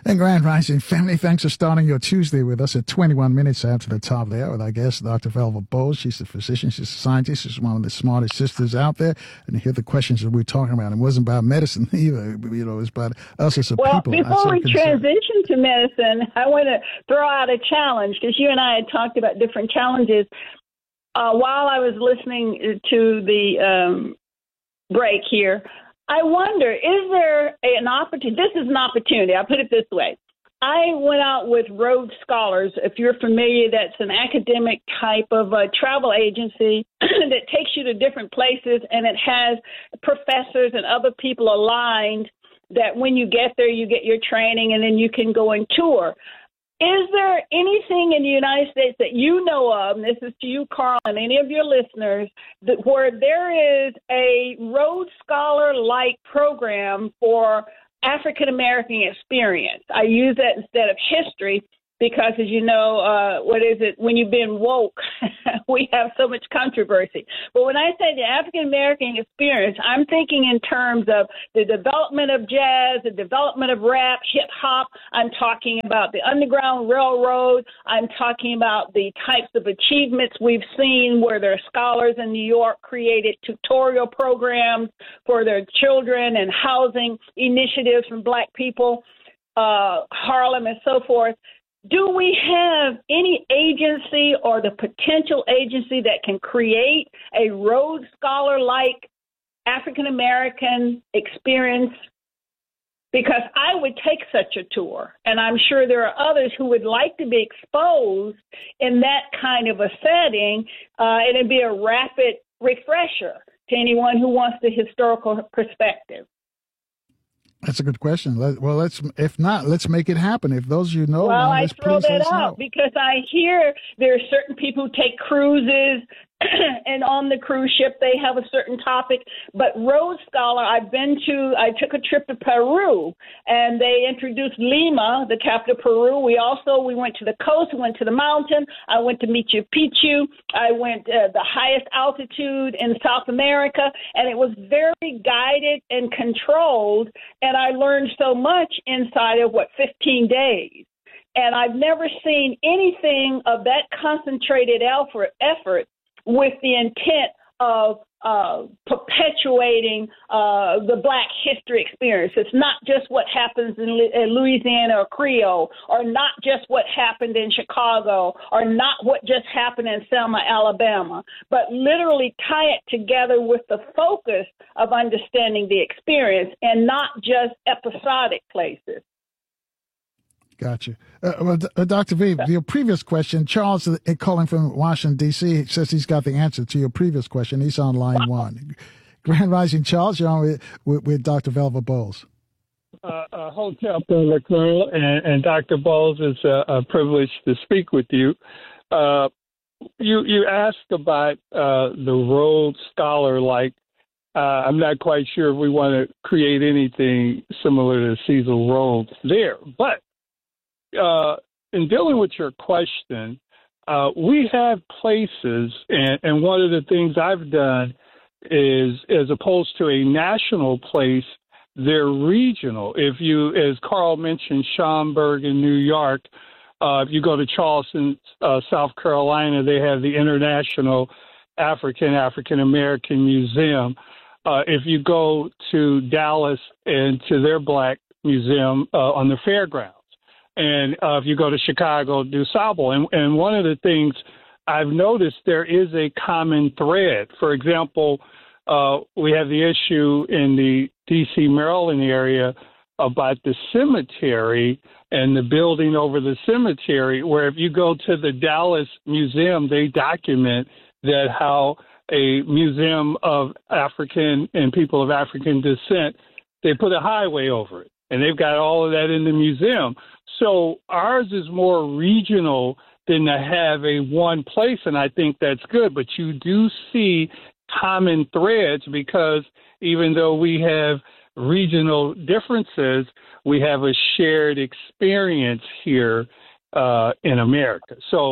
And Grand Rising family, thanks for starting your Tuesday with us at 21 minutes after the top of the hour with our guest, Dr. Velva Bowles. She's a physician, she's a scientist, she's one of the smartest sisters out there. And here are the questions that we're talking about. It wasn't about medicine either, you know, it's about us as a people. Well, before we transition to medicine, I want to throw out a challenge, because you and I had talked about different challenges. While I was listening to the break here, I wonder, is there an opportunity? This is an opportunity. I'll put it this way. I went out with Rhodes Scholars. If you're familiar, that's an academic type of travel agency that takes you to different places, and it has professors and other people aligned that when you get there, you get your training, and then you can go and tour. Is there anything in the United States that you know of, and this is to you, Carl, and any of your listeners, that where there is a Rhodes Scholar-like program for African American experience? I use that instead of history because, as you know, when you've been woke, we have so much controversy. But when I say the African American experience, I'm thinking in terms of the development of jazz, the development of rap, hip hop. I'm talking about the Underground Railroad. I'm talking about the types of achievements we've seen where their scholars in New York created tutorial programs for their children and housing initiatives from Black people, Harlem and so forth. Do we have any agency or the potential agency that can create a Rhodes Scholar-like African-American experience? Because I would take such a tour, and I'm sure there are others who would like to be exposed in that kind of a setting, and it'd be a rapid refresher to anyone who wants the historical perspective. That's a good question. If not, let's make it happen. If those you know, well, I throw that out because I hear there are certain people who take cruises, and on the cruise ship they have a certain topic. But Rhodes Scholar, I took a trip to Peru, and they introduced Lima, the capital of Peru. We went to the coast, we went to the mountain. I went to Machu Picchu. I went the highest altitude in South America, and it was very guided and controlled. And I learned so much inside of 15 days. And I've never seen anything of that concentrated effort with the intent of perpetuating the Black history experience. It's not just what happens in Louisiana or Creole, or not just what happened in Chicago, or not what just happened in Selma, Alabama, but literally tie it together with the focus of understanding the experience and not just episodic places. Gotcha. Dr. V, your previous question, Charles calling from Washington, D.C., says he's got the answer to your previous question. He's on line one. Grand Rising, Charles, you're on with Dr. Velva Bowles. Hotel Colonel and Dr. Bowles, it's a privilege to speak with you. You asked about the Rhodes Scholar-like. I'm not quite sure if we want to create anything similar to Cecil Rhodes there, but in dealing with your question, we have places, and one of the things I've done is, as opposed to a national place, they're regional. If you, as Carl mentioned, Schaumburg in New York, if you go to Charleston, South Carolina, they have the International African American Museum. If you go to Dallas and to their Black Museum on the fairgrounds. And if you go to Chicago, DuSable. And one of the things I've noticed, there is a common thread. For example, we have the issue in the D.C., Maryland area about the cemetery and the building over the cemetery, where if you go to the Dallas Museum, they document that how a museum of African and people of African descent, they put a highway over it. And they've got all of that in the museum. So ours is more regional than to have a one place, and I think that's good. But you do see common threads because even though we have regional differences, we have a shared experience here in America. So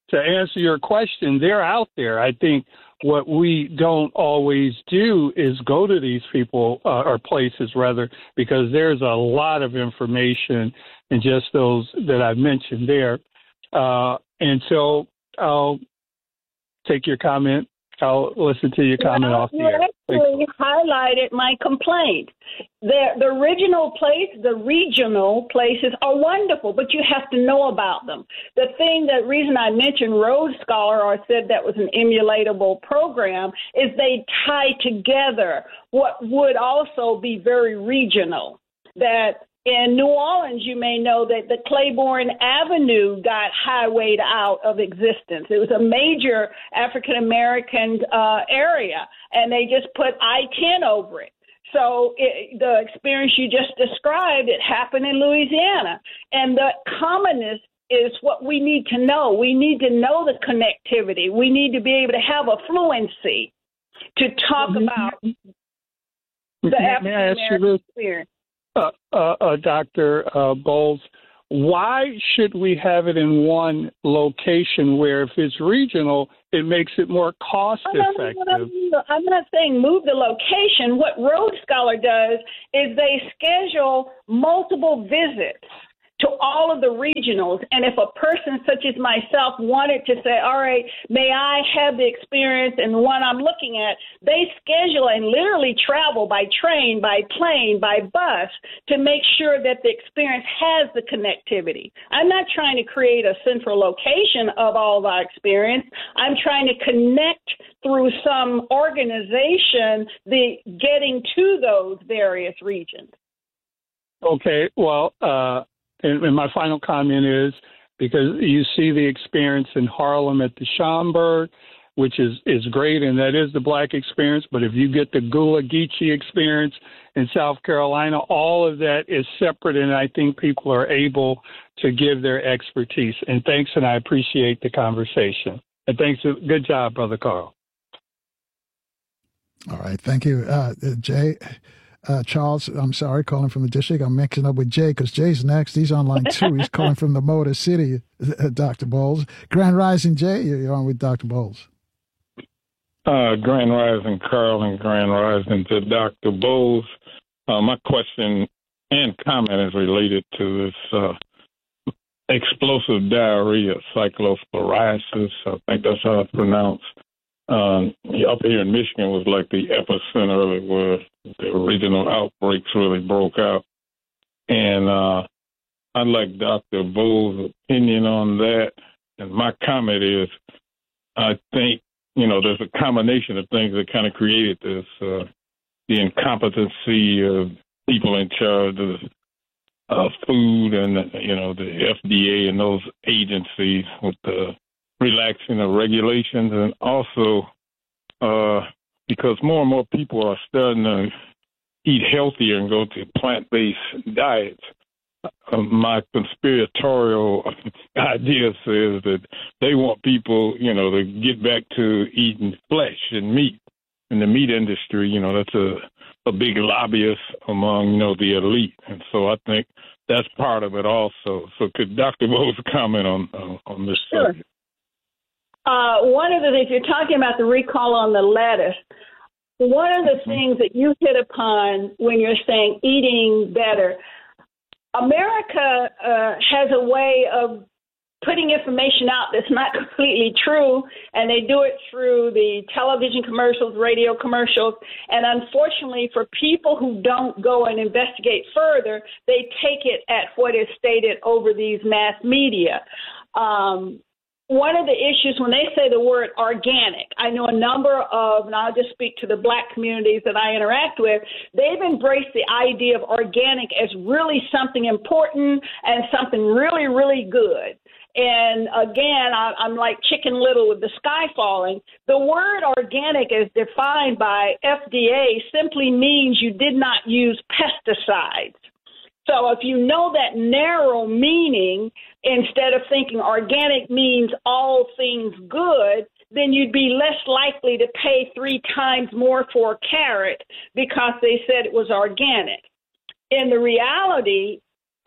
to answer your question, they're out there. I think what we don't always do is go to these people or places, rather, because there's a lot of information in just those that I've mentioned there. And so I'll take your comment. I'll listen to your comment off the air. You actually highlighted my complaint. The original place, the regional places are wonderful, but you have to know about them. The reason I mentioned Rhodes Scholar or said that was an emulatable program is they tie together what would also be very regional. That in New Orleans, you may know that the Claiborne Avenue got highwayed out of existence. It was a major African-American area, and they just put I-10 over it. So the experience you just described, it happened in Louisiana. And the commonness is what we need to know. We need to know the connectivity. We need to be able to have a fluency to talk about the African-American experience. Dr. Bowles, why should we have it in one location where if it's regional, it makes it more cost effective? I'm not saying move the location. What Rhodes Scholar does is they schedule multiple visits to all of the regionals. And if a person such as myself wanted to say, all right, may I have the experience in the one I'm looking at, they schedule and literally travel by train, by plane, by bus to make sure that the experience has the connectivity. I'm not trying to create a central location of all the experience. I'm trying to connect through some organization the getting to those various regions. Okay, well, and my final comment is, because you see the experience in Harlem at the Schomburg, which is great, and that is the Black experience. But if you get the Gullah Geechee experience in South Carolina, all of that is separate, and I think people are able to give their expertise. And thanks, and I appreciate the conversation. And thanks. Good job, Brother Carl. All right. Thank you, Jay. Charles, I'm sorry, calling from the district. I'm mixing up with Jay because Jay's next. He's on line 2. He's calling from the Motor City, Dr. Bowles. Grand Rising, Jay, you're on with Dr. Bowles. Grand Rising, Carl, and Grand Rising to Dr. Bowles. My question and comment is related to this explosive diarrhea, cyclosporiasis. I think that's how it's pronounced. Up here in Michigan was like the epicenter of it, where the original outbreaks really broke out. And I'd like Dr. Bowles' opinion on that. And my comment is, I think, there's a combination of things that kind of created this, the incompetency of people in charge of food and, the FDA and those agencies with the relaxing of regulations, and also because more and more people are starting to eat healthier and go to plant-based diets. My conspiratorial idea says that they want people, to get back to eating flesh and meat. In the meat industry, that's a big lobbyist among, the elite. And so I think that's part of it also. So could Dr. Bowles comment on this subject? One of the things, you're talking about the recall on the lettuce, one of the things that you hit upon when you're saying eating better, America has a way of putting information out that's not completely true, and they do it through the television commercials, radio commercials, and unfortunately for people who don't go and investigate further, they take it at what is stated over these mass media. One of the issues when they say the word organic, I know a number of, and I'll just speak to the Black communities that I interact with, they've embraced the idea of organic as really something important and something really, really good. And again, I'm like Chicken Little with the sky falling. The word organic as defined by FDA simply means you did not use pesticides. So if you know that narrow meaning, instead of thinking organic means all things good, then you'd be less likely to pay 3 times more for a carrot because they said it was organic. In the reality,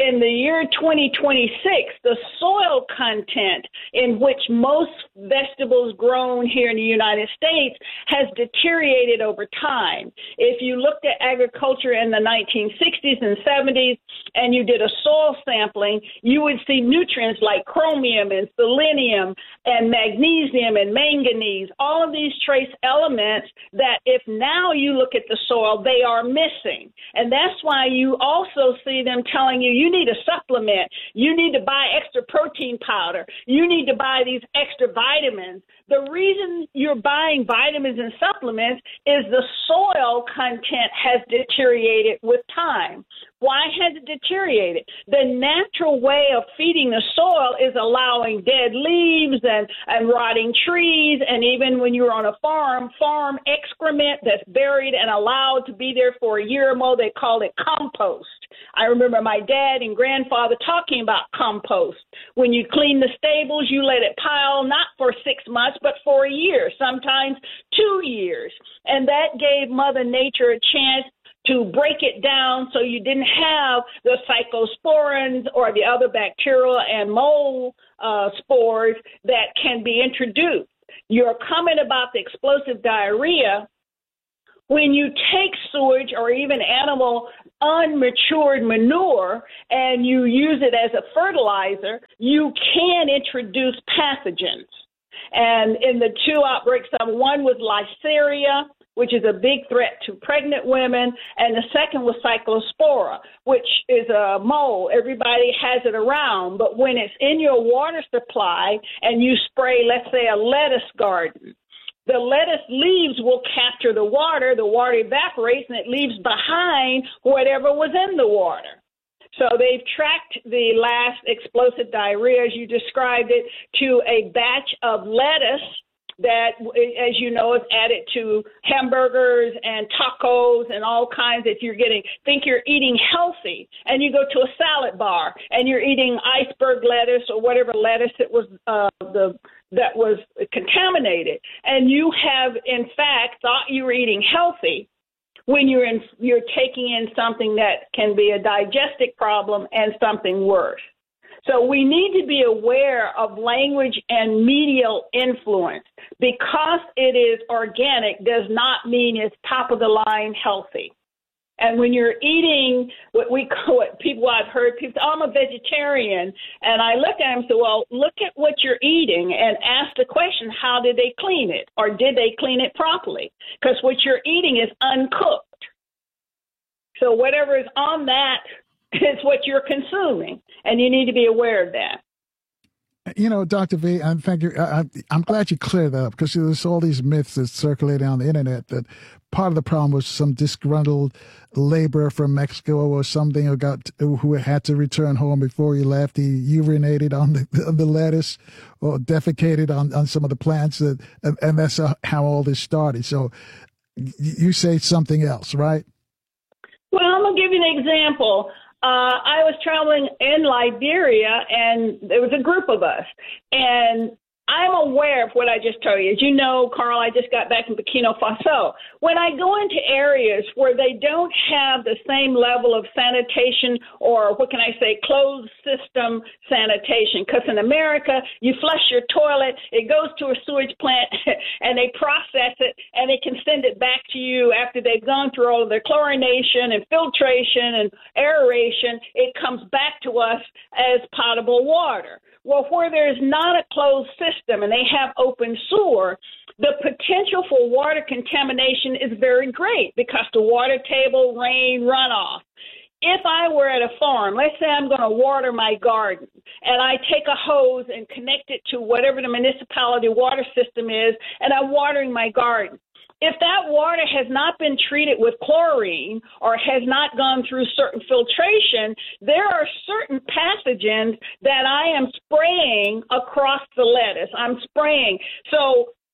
in the year 2026, the soil content in which most vegetables grown here in the United States has deteriorated over time. If you looked at agriculture in the 1960s and 70s and you did a soil sampling, you would see nutrients like chromium and selenium and magnesium and manganese, all of these trace elements that if now you look at the soil, they are missing. And that's why you also see them telling you need a supplement, you need to buy extra protein powder, you need to buy these extra vitamins. The reason you're buying vitamins and supplements is the soil content has deteriorated with time. Why has it deteriorated? The natural way of feeding the soil is allowing dead leaves and rotting trees, and even when you're on a farm excrement that's buried and allowed to be there for a year or more, they call it compost. I remember my dad and grandfather talking about compost. When you clean the stables, you let it pile not for 6 months, but for a year, sometimes 2 years. And that gave Mother Nature a chance to break it down so you didn't have the cyclosporins or the other bacterial and mold spores that can be introduced. Your comment about the explosive diarrhea, when you take sewage or even animal unmatured manure and you use it as a fertilizer, you can introduce pathogens. And in the two outbreaks, one was Listeria, which is a big threat to pregnant women, and the second was Cyclospora, which is a mold. Everybody has it around, but when it's in your water supply and you spray, let's say, a lettuce garden, the lettuce leaves will capture the water evaporates, and it leaves behind whatever was in the water. So they've tracked the last explosive diarrhea, as you described it, to a batch of lettuce that, as you know, is added to hamburgers and tacos and all kinds. If you're think you're eating healthy, and you go to a salad bar and you're eating iceberg lettuce or whatever lettuce it was that was contaminated, and you have in fact thought you were eating healthy, when you're taking in something that can be a digestive problem and something worse. So we need to be aware of language and medial influence. Because it is organic does not mean it's top of the line healthy. And when you're eating what I've heard people say, I'm a vegetarian, and I look at them and say, well, look at what you're eating and ask the question, how did they clean it? Or did they clean it properly? Because what you're eating is uncooked. So whatever is on that is what you're consuming, and you need to be aware of that. You know, Dr. V, and thank you. I'm glad you cleared that up, because there's all these myths that circulate on the internet that part of the problem was some disgruntled laborer from Mexico or something who had to return home before he left. He urinated on the lettuce or defecated on some of the plants, and that's how all this started. So you say something else, right? Well, I'm going to give you an example. I was traveling in Liberia, and there was a group of us, and I'm aware of what I just told you. As you know, Carl, I just got back from Burkina Faso. When I go into areas where they don't have the same level of sanitation, or closed system sanitation, because in America, you flush your toilet, it goes to a sewage plant, and they process it, and they can send it back to you after they've gone through all of their chlorination and filtration and aeration. It comes back to us as potable water. Well, where there's not a closed system and they have open sewer, the potential for water contamination is very great because the water table, rain, runoff. If I were at a farm, let's say I'm going to water my garden, and I take a hose and connect it to whatever the municipality water system is, and I'm watering my garden. If that water has not been treated with chlorine or has not gone through certain filtration, there are certain pathogens that I am spraying across the lettuce. I'm spraying. So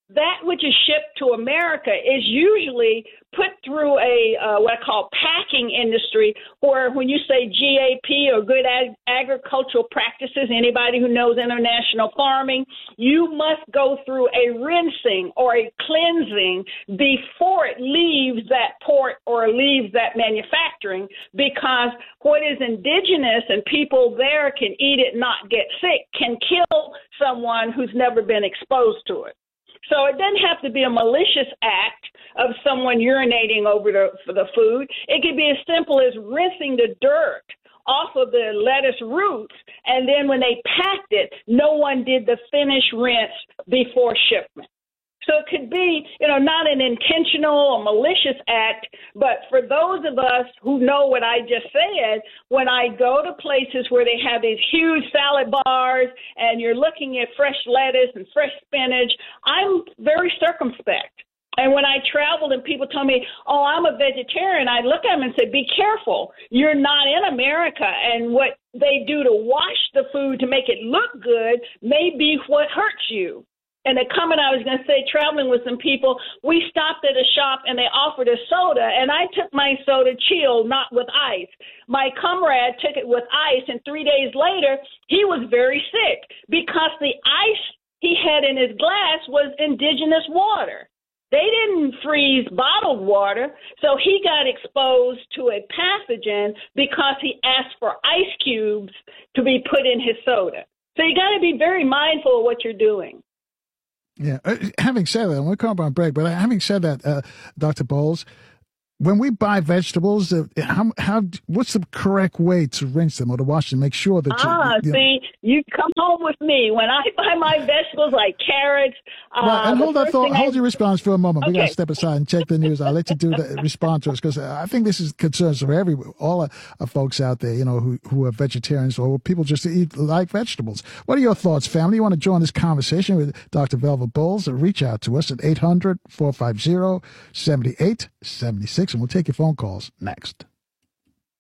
that which is shipped to America is usually put through a what I call packing industry, where when you say GAP or good agricultural practices, anybody who knows international farming, you must go through a rinsing or a cleansing before it leaves that port or leaves that manufacturing, because what is indigenous and people there can eat it, not get sick, can kill someone who's never been exposed to it. So it doesn't have to be a malicious act of someone urinating over for the food. It could be as simple as rinsing the dirt off of the lettuce roots, and then when they packed it, no one did the finish rinse before shipment. So it could be, not an intentional or malicious act, but for those of us who know what I just said, when I go to places where they have these huge salad bars and you're looking at fresh lettuce and fresh spinach, I'm very circumspect. And when I traveled and people told me, oh, I'm a vegetarian, I look at them and say, be careful. You're not in America. And what they do to wash the food to make it look good may be what hurts you. And the comment I was going to say, traveling with some people, we stopped at a shop and they offered a soda, and I took my soda chilled, not with ice. My comrade took it with ice, and 3 days later, he was very sick because the ice he had in his glass was indigenous water. They didn't freeze bottled water, so he got exposed to a pathogen because he asked for ice cubes to be put in his soda. So you got to be very mindful of what you're doing. Yeah. Having said that, we'll come on break, but having said that, Dr. Bowles, when we buy vegetables, what's the correct way to rinse them or to wash them? Make sure that you come home with me when I buy my vegetables like carrots. And hold your response for a moment. Okay. We got to step aside and check the news. I'll let you respond to us, because I think this is concerns for all folks out there, who are vegetarians or people just eat like vegetables. What are your thoughts, family? You want to join this conversation with Dr. Velva Bowles? Reach out to us at 800-450-7876. And we'll take your phone calls next.